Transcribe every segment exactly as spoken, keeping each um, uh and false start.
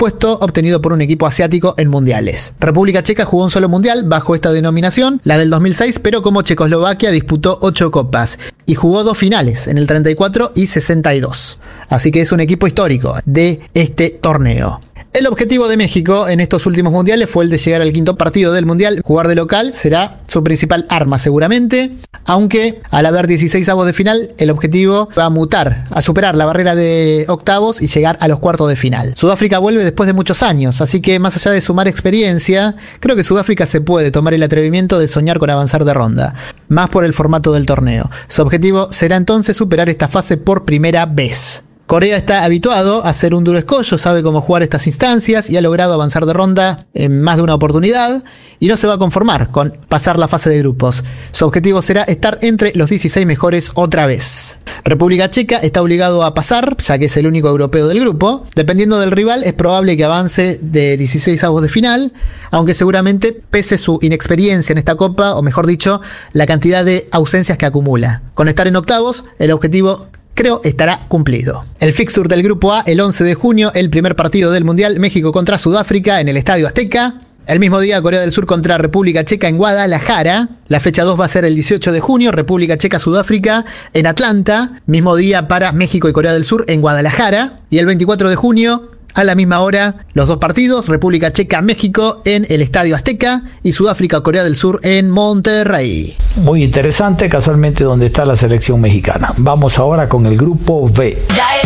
puesto obtenido por un equipo asiático en mundiales. República Checa jugó un solo mundial bajo esta denominación, la del dos mil seis, pero como Checoslovaquia disputó ocho copas y jugó dos finales en el treinta y cuatro y sesenta y dos. Así que es un equipo histórico de este torneo. El objetivo de México en estos últimos mundiales fue el de llegar al quinto partido del mundial. Jugar de local será su principal arma seguramente, aunque al haber dieciséis avos de final, el objetivo va a mutar, a superar la barrera de octavos y llegar a los cuartos de final. Sudáfrica vuelve después de muchos años, así que más allá de sumar experiencia, creo que Sudáfrica se puede tomar el atrevimiento de soñar con avanzar de ronda, más por el formato del torneo. Su objetivo será entonces superar esta fase por primera vez. Corea está habituado a ser un duro escollo, sabe cómo jugar estas instancias y ha logrado avanzar de ronda en más de una oportunidad y no se va a conformar con pasar la fase de grupos. Su objetivo será estar entre los dieciséis mejores otra vez. República Checa está obligado a pasar, ya que es el único europeo del grupo. Dependiendo del rival, es probable que avance de dieciséis avos de final, aunque seguramente pese su inexperiencia en esta copa, o mejor dicho, la cantidad de ausencias que acumula. Con estar en octavos, el objetivo creo estará cumplido. El fixture del grupo A, el once de junio, el primer partido del mundial, México contra Sudáfrica en el Estadio Azteca. El mismo día, Corea del Sur contra República Checa en Guadalajara. La fecha dos va a ser el dieciocho de junio, República Checa-Sudáfrica en Atlanta. Mismo día para México y Corea del Sur en Guadalajara. Y el veinticuatro de junio, a la misma hora, los dos partidos, República Checa-México en el Estadio Azteca y Sudáfrica-Corea del Sur en Monterrey. Muy interesante, casualmente donde está la selección mexicana. Vamos ahora con el grupo B.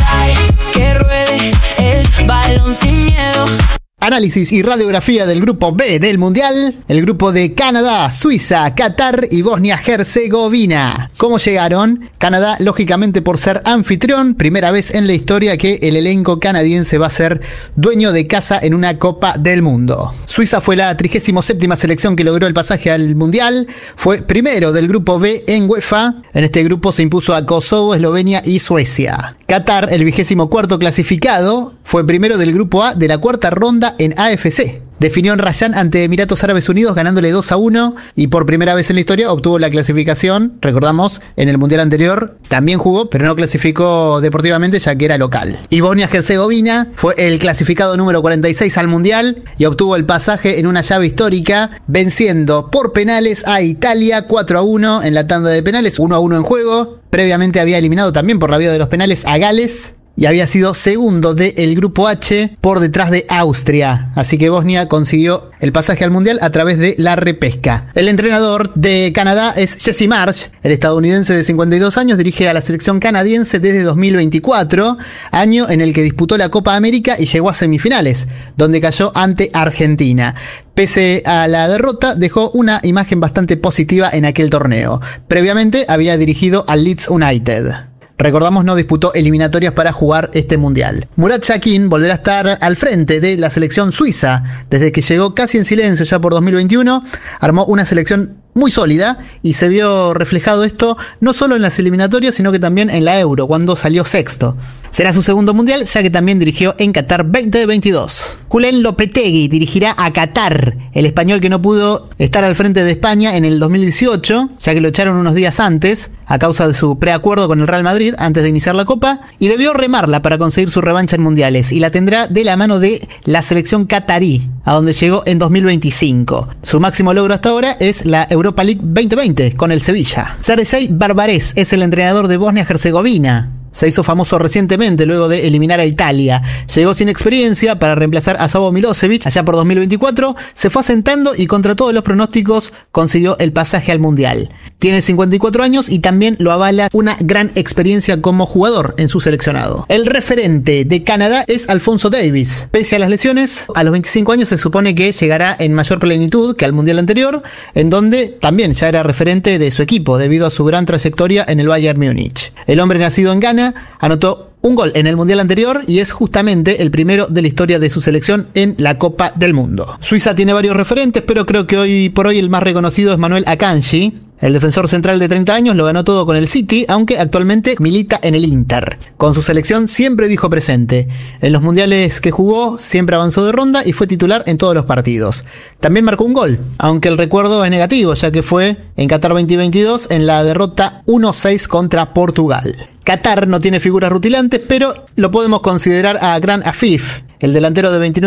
Que ruede el balón sin miedo. Análisis y radiografía del grupo B del Mundial, el grupo de Canadá, Suiza, Qatar y Bosnia-Herzegovina. ¿Cómo llegaron? Canadá, lógicamente por ser anfitrión, primera vez en la historia que el elenco canadiense va a ser dueño de casa en una Copa del Mundo. Suiza fue la trigésima séptima selección que logró el pasaje al Mundial, fue primero del grupo B en UEFA. En este grupo se impuso a Kosovo, Eslovenia y Suecia. Qatar, el vigésimo cuarto clasificado, fue primero del grupo A de la cuarta ronda en A F C. Definió en Rayán ante Emiratos Árabes Unidos ganándole dos a uno y por primera vez en la historia obtuvo la clasificación. Recordamos, en el mundial anterior también jugó, pero no clasificó deportivamente ya que era local. Y Bosnia-Herzegovina fue el clasificado número cuarenta y seis al mundial y obtuvo el pasaje en una llave histórica, venciendo por penales a Italia cuatro a uno en la tanda de penales, uno a uno en juego. Previamente había eliminado también por la vía de los penales a Gales y había sido segundo del grupo H por detrás de Austria. Así que Bosnia consiguió el pasaje al mundial a través de la repesca. El entrenador de Canadá es Jesse Marsh, el estadounidense de cincuenta y dos años, dirige a la selección canadiense desde dos mil veinticuatro, año en el que disputó la Copa América y llegó a semifinales, donde cayó ante Argentina. Pese a la derrota, dejó una imagen bastante positiva en aquel torneo. Previamente había dirigido al Leeds United. Recordamos, no disputó eliminatorias para jugar este mundial. Murat Yakin volverá a estar al frente de la selección suiza. Desde que llegó casi en silencio ya por dos mil veintiuno, armó una selección muy sólida y se vio reflejado esto no solo en las eliminatorias, sino que también en la Euro, cuando salió sexto. Será su segundo mundial, ya que también dirigió en Qatar veinte veintidós. Julen Lopetegui dirigirá a Qatar, el español que no pudo estar al frente de España en el dos mil dieciocho, ya que lo echaron unos días antes, a causa de su preacuerdo con el Real Madrid antes de iniciar la Copa, y debió remarla para conseguir su revancha en mundiales, y la tendrá de la mano de la selección qatarí, a donde llegó en dos mil veinticinco. Su máximo logro hasta ahora es la Europa League veinte veinte con el Sevilla. Sergei Barbarés es el entrenador de Bosnia-Herzegovina. Se hizo famoso recientemente luego de eliminar a Italia. Llegó sin experiencia para reemplazar a Savo Milosevic allá por dos mil veinticuatro. Se fue asentando y contra todos los pronósticos consiguió el pasaje al Mundial. Tiene cincuenta y cuatro años y también lo avala una gran experiencia como jugador en su seleccionado. El referente de Canadá es Alphonso Davies. Pese a las lesiones, a los veinticinco años se supone que llegará en mayor plenitud que al Mundial anterior, en donde también ya era referente de su equipo debido a su gran trayectoria en el Bayern Múnich. El hombre nacido en Ghana anotó un gol en el Mundial anterior y es justamente el primero de la historia de su selección en la Copa del Mundo. Suiza tiene varios referentes, pero creo que hoy por hoy el más reconocido es Manuel Akanji. El defensor central de treinta años lo ganó todo con el City, aunque actualmente milita en el Inter. Con su selección siempre dijo presente. En los mundiales que jugó siempre avanzó de ronda y fue titular en todos los partidos. También marcó un gol, aunque el recuerdo es negativo, ya que fue en Qatar veinte veintidós en la derrota uno seis contra Portugal. Qatar no tiene figuras rutilantes, pero lo podemos considerar a Gran Afif, el delantero de veintinueve